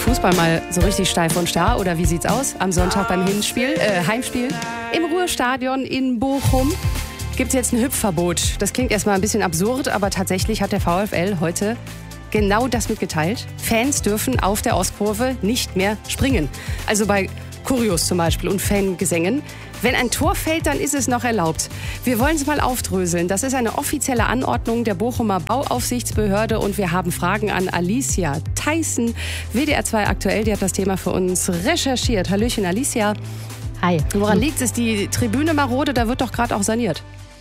Fußball mal so richtig steif und starr? Oder wie sieht's aus? Am Sonntag beim Heimspiel im Ruhrstadion in Bochum gibt es jetzt ein Hüpfverbot. Das klingt erstmal ein bisschen absurd, aber tatsächlich hat der VfL heute genau das mitgeteilt. Fans dürfen auf der Ostkurve nicht mehr springen. Also bei Choreos zum Beispiel und Fangesängen. Wenn ein Tor fällt, dann ist es noch erlaubt. Wir wollen es mal aufdröseln. Das ist eine offizielle Anordnung der Bochumer Bauaufsichtsbehörde und wir haben Fragen an Alicia Theissen, WDR 2 aktuell. Die hat das Thema für uns recherchiert. Hallöchen, Alicia. Hi. Woran liegt es? Die Tribüne marode, da wird doch gerade auch saniert.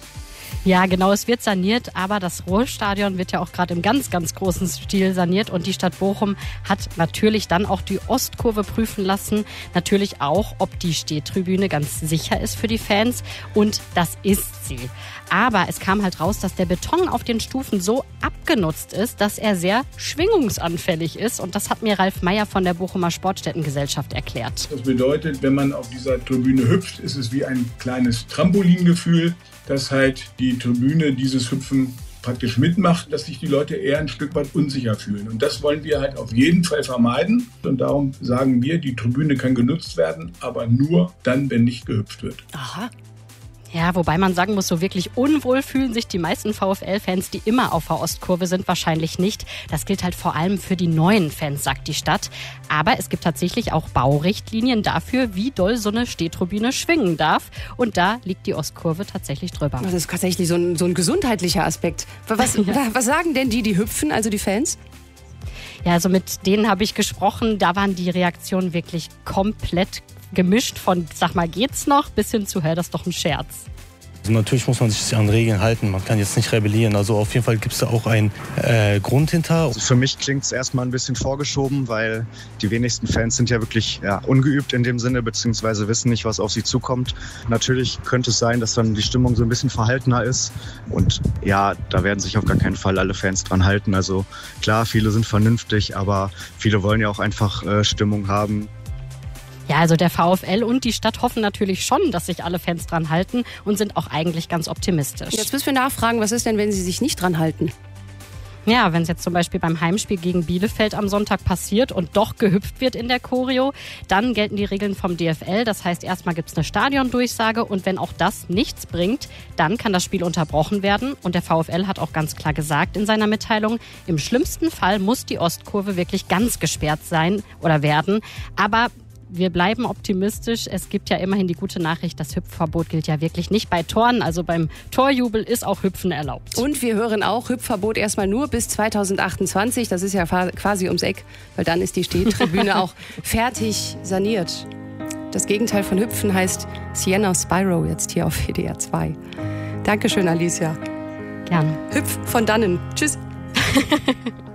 Ja, genau, es wird saniert, aber das Ruhrstadion wird ja auch gerade im ganz, ganz großen Stil saniert und die Stadt Bochum hat natürlich dann auch die Ostkurve prüfen lassen. Natürlich auch, ob die Stehtribüne ganz sicher ist für die Fans und das ist sie. Aber es kam halt raus, dass der Beton auf den Stufen so abgenutzt ist, dass er sehr schwingungsanfällig ist und das hat mir Ralf Meyer von der Bochumer Sportstättengesellschaft erklärt. Das bedeutet, wenn man auf dieser Tribüne hüpft, ist es wie ein kleines Trampolingefühl, dass halt die Tribüne dieses Hüpfen praktisch mitmacht, dass sich die Leute eher ein Stück weit unsicher fühlen. Und das wollen wir halt auf jeden Fall vermeiden. Und darum sagen wir, die Tribüne kann genutzt werden, aber nur dann, wenn nicht gehüpft wird. Aha. Ja, wobei man sagen muss, so wirklich unwohl fühlen sich die meisten VfL-Fans, die immer auf der Ostkurve sind, wahrscheinlich nicht. Das gilt halt vor allem für die neuen Fans, sagt die Stadt. Aber es gibt tatsächlich auch Baurichtlinien dafür, wie doll so eine Stehtribüne schwingen darf. Und da liegt die Ostkurve tatsächlich drüber. Das ist tatsächlich so ein gesundheitlicher Aspekt. Was sagen denn die hüpfen, also die Fans? Ja, also mit denen habe ich gesprochen. Da waren die Reaktionen wirklich komplett gemischt von, sag mal, geht's noch, bis hin zu, das ist doch ein Scherz. Also natürlich muss man sich an Regeln halten, man kann jetzt nicht rebellieren. Also auf jeden Fall gibt es da auch einen Grund hinter. Also für mich klingt es erstmal ein bisschen vorgeschoben, weil die wenigsten Fans sind ja wirklich ungeübt in dem Sinne, beziehungsweise wissen nicht, was auf sie zukommt. Natürlich könnte es sein, dass dann die Stimmung so ein bisschen verhaltener ist. Und ja, da werden sich auf gar keinen Fall alle Fans dran halten. Also klar, viele sind vernünftig, aber viele wollen ja auch einfach Stimmung haben. Ja, also der VfL und die Stadt hoffen natürlich schon, dass sich alle Fans dran halten und sind auch eigentlich ganz optimistisch. Jetzt müssen wir nachfragen, was ist denn, wenn sie sich nicht dran halten? Ja, wenn es jetzt zum Beispiel beim Heimspiel gegen Bielefeld am Sonntag passiert und doch gehüpft wird in der Choreo, dann gelten die Regeln vom DFL. Das heißt, erstmal gibt es eine Stadiondurchsage und wenn auch das nichts bringt, dann kann das Spiel unterbrochen werden. Und der VfL hat auch ganz klar gesagt in seiner Mitteilung, im schlimmsten Fall muss die Ostkurve wirklich ganz gesperrt sein oder werden. Aber wir bleiben optimistisch. Es gibt ja immerhin die gute Nachricht, das Hüpfverbot gilt ja wirklich nicht bei Toren. Also beim Torjubel ist auch Hüpfen erlaubt. Und wir hören auch, Hüpfverbot erstmal nur bis 2028. Das ist ja quasi ums Eck, weil dann ist die Stehtribüne auch fertig saniert. Das Gegenteil von Hüpfen heißt Sienna Spyro jetzt hier auf WDR 2. Dankeschön, Alicia. Gerne. Hüpf von dannen. Tschüss.